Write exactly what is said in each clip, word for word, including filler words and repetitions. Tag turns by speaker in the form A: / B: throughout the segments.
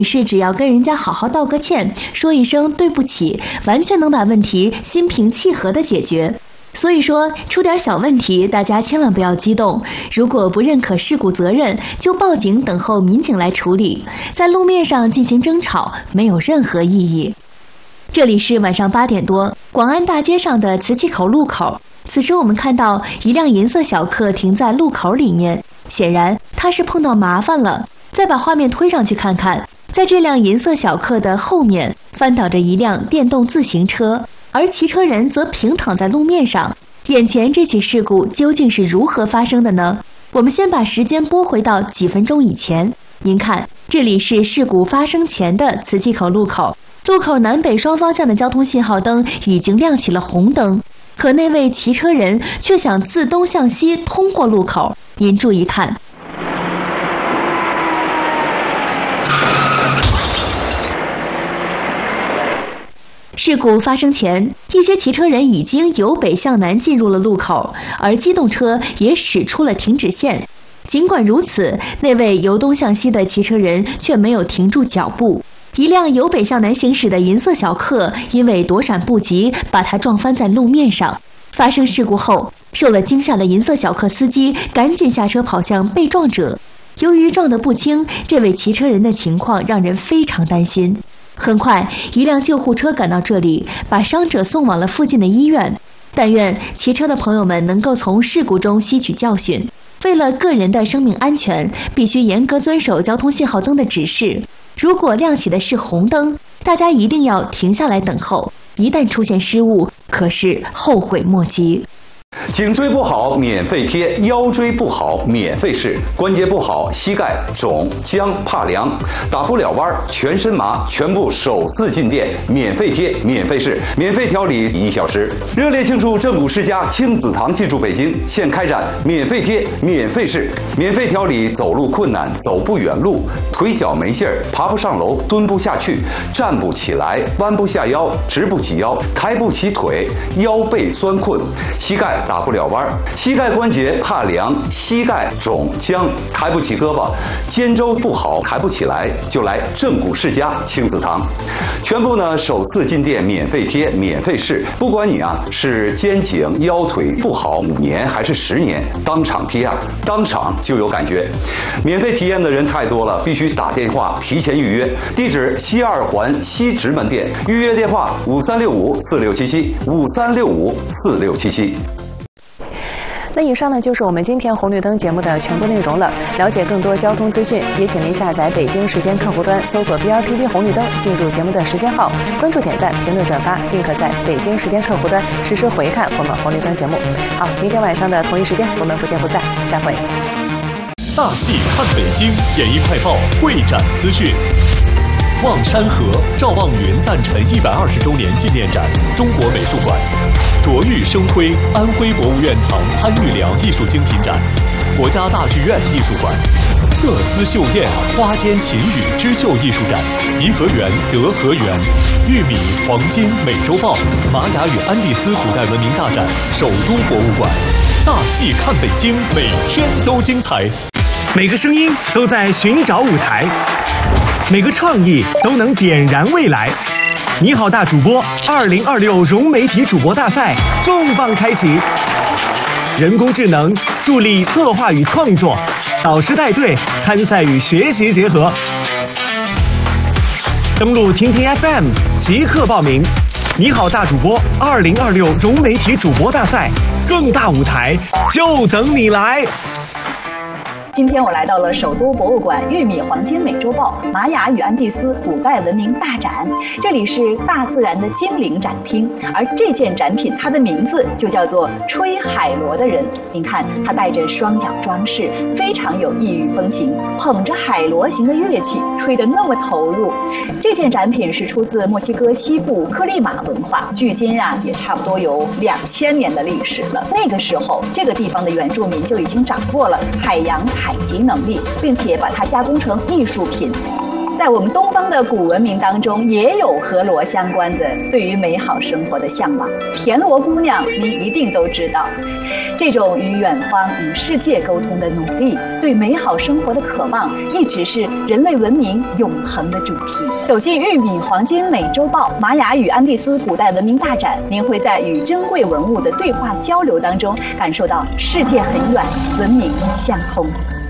A: 女士只要跟人家好好道个歉，说一声对不起，完全能把问题心平气和地解决。所以说，出点小问题，大家千万不要激动。如果不认可事故责任，就报警，等候民警来处理。在路面上进行争吵，没有任何意义。这里是晚上八点多，广安大街上的磁器口路口。此时我们看到一辆银色小客停在路口里面，显然他是碰到麻烦了。再把画面推上去看看，在这辆银色小客的后面翻倒着一辆电动自行车，而骑车人则平躺在路面上。眼前这起事故究竟是如何发生的呢？我们先把时间拨回到几分钟以前。您看，这里是事故发生前的磁器口路口，路口南北双方向的交通信号灯已经亮起了红灯，可那位骑车人却想自东向西通过路口。您注意看，事故发生前，一些骑车人已经由北向南进入了路口，而机动车也驶出了停止线。尽管如此，那位由东向西的骑车人却没有停住脚步。一辆由北向南行驶的银色小客因为躲闪不及，把他撞翻在路面上。发生事故后，受了惊吓的银色小客司机赶紧下车跑向被撞者。由于撞得不轻，这位骑车人的情况让人非常担心。很快，一辆救护车赶到这里，把伤者送往了附近的医院。但愿骑车的朋友们能够从事故中吸取教训，为了个人的生命安全，必须严格遵守交通信号灯的指示。如果亮起的是红灯，大家一定要停下来等候，一旦出现失误，可是后悔莫及。
B: 颈椎不好免费贴，腰椎不好免费试，关节不好膝盖肿僵怕凉打不了弯全身麻，全部首次进店免费贴免费试，免费调理一小时。热烈庆祝正骨世家亲子堂进驻北京，现开展免费贴免费试，免费调理走路困难走不远路，腿脚没劲儿爬不上楼蹲不下去站不起来弯不下腰直不起腰抬不起腿腰背酸困膝盖打不了弯，膝盖关节怕凉，膝盖肿僵，抬不起胳膊，肩周不好抬不起来，就来正骨世家亲子堂。全部呢首次进店免费贴免费试，不管你啊是肩颈腰腿不好五年还是十年，当场贴啊，当场就有感觉。免费体验的人太多了，必须打电话提前预约。地址西二环西直门店，预约电话五三六五四六七七五三六五四六七七。
C: 那以上呢就是我们今天红绿灯节目的全部内容了。了解更多交通资讯，也请您下载北京时间客户端，搜索 B R T V 红绿灯，进入节目的时间号，关注、点赞、评论、转发，并可在北京时间客户端实时回看我们红绿灯节目。好，明天晚上的同一时间，我们不见不散，再会。
D: 大戏看北京，演艺快报会展资讯。望山河赵望云诞辰一百二十周年纪念展，中国美术馆；卓玉生辉安徽博物院藏潘玉良艺术精品展，国家大剧院艺术馆；色丝绣燕花间琴语织绣艺术展，颐和园德和园；玉米黄金美洲豹玛雅与安第斯古代文明大展，首都博物馆。大戏看北京，每天都精彩。
E: 每个声音都在寻找舞台，每个创意都能点燃未来。你好，大主播二零二六融媒体主播大赛重磅开启，人工智能助力策划与创作，导师带队参赛与学习结合。登录听听 F M 即刻报名。你好，大主播二零二六融媒体主播大赛，更大舞台就等你来。
F: 今天我来到了首都博物馆玉米黄金美洲豹玛雅与安第斯古代文明大展，这里是大自然的精灵展厅，而这件展品它的名字就叫做吹海螺的人。您看，它带着双脚装饰，非常有异域风情，捧着海螺形的乐器，吹得那么投入。这件展品是出自墨西哥西部克利马文化，距今啊也差不多有两千年的历史了。那个时候，这个地方的原住民就已经掌握了海洋采集能力，并且把它加工成艺术品。 在我们东方的古文明当中，也有和罗相关的对于美好生活的向往。田螺姑娘，您一定都知道。这种与远方、与世界沟通的努力，对美好生活的渴望，一直是人类文明永恒的主题。走进玉米黄金美洲豹玛雅与安第斯古代文明大展，您会在与珍贵文物的对话交流当中，感受到世界很远，文明相通。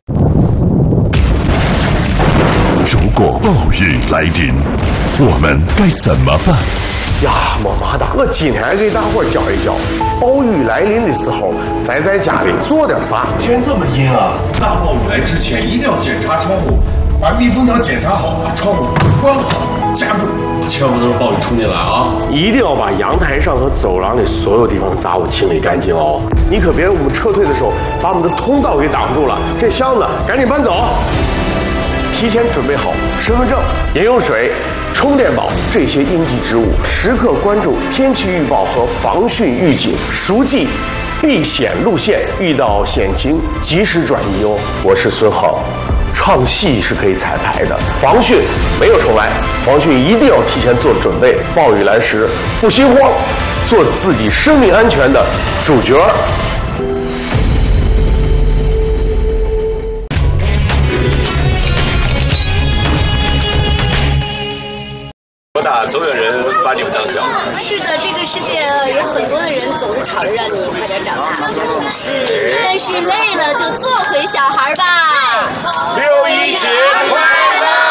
G: 如果暴雨来临，我们该怎么办？
H: 呀，么么哒！我今天给大伙教一教，暴雨来临的时候，咱在家里做点啥。
I: 天这么阴啊，大暴雨来之前一定要检查窗户，把密封条检查好，把窗户关好，加固，千万不能让暴雨冲进来啊！
H: 一定要把阳台上和走廊里所有地方的杂物清理干净哦。你可别我们撤退的时候把我们的通道给挡住了。这箱子赶紧搬走。提前准备好身份证、饮用水、充电宝这些应急之物，时刻关注天气预报和防汛预警，熟记避险路线，遇到险情及时转移哦。我是孙浩，唱戏是可以彩排的，防汛没有重来，防汛一定要提前做准备，暴雨来时不心慌，做自己生命安全的主角。
J: 多大总有人把你们当小孩。
K: 是的，这个世界有很多的人总是吵着让你快点长大。是，但是累了就做回小孩吧。
J: 六一节快乐！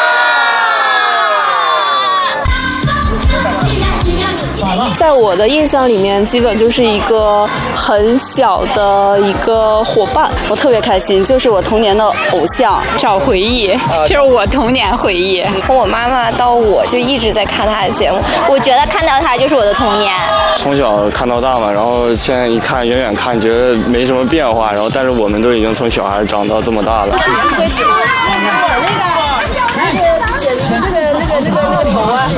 L: 在我的印象里面，基本就是一个很小的一个伙伴，我特别开心，就是我童年的偶像，
M: 找回忆，这是我童年回忆。
N: 从我妈妈到我就一直在看她的节目，我觉得看到她就是我的童年。
O: 从小看到大嘛，然后现在一看，远远看觉得没什么变化，然后但是我们都已经从小孩长到这么大了。
P: 金龟子吗？那个，那个剪那个那个那个那个头啊。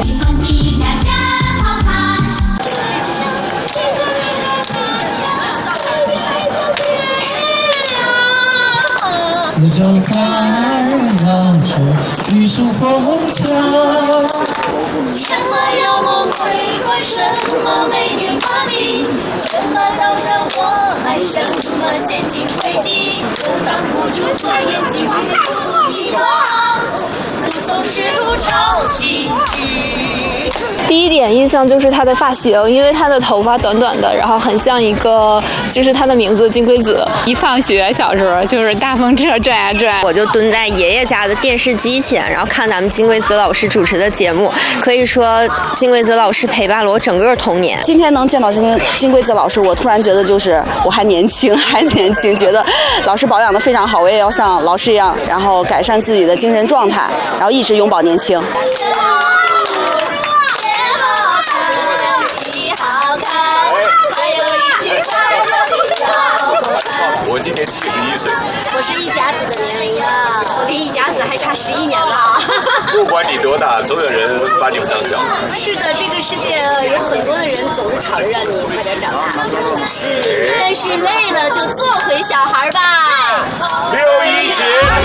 Q: 四周海浪中，玉树风墙。
R: 什么妖魔鬼怪，什么美女花瓶，什么刀山火海，什么陷阱诡计，都挡不住这眼睛之不一望，不总是如潮戏剧。
L: 第一点印象就是他的发型，因为他的头发短短的，然后很像一个，就是他的名字金龟子。
M: 一放学小时候就是大风车转呀转，
N: 我就蹲在爷爷家的电视机前，然后看咱们金龟子老师主持的节目。可以说金龟子老师陪伴了我整个童年。
L: 今天能见到金金龟子老师，我突然觉得就是我还年轻，还年轻，觉得老师保养得非常好，我也要像老师一样，然后改善自己的精神状态，然后一直永葆年轻。
J: 我今年七十一岁。
K: 我是一甲子的年龄啊，我离一甲子还差十一年呢。
J: 不管你多大，总有人把你们当小孩。
K: 是的，这个世界有很多的人总是吵着让你快点长大。是，但是累了就做回小孩吧。
J: 六一节。